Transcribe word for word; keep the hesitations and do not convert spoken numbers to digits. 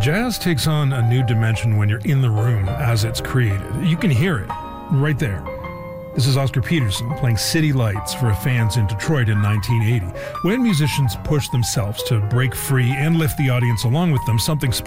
Jazz takes on a new dimension when you're in the room as it's created. You can hear it right there. This is Oscar Peterson playing City Lights for fans in Detroit in nineteen eighty. When musicians push themselves to break free and lift the audience along with them, something special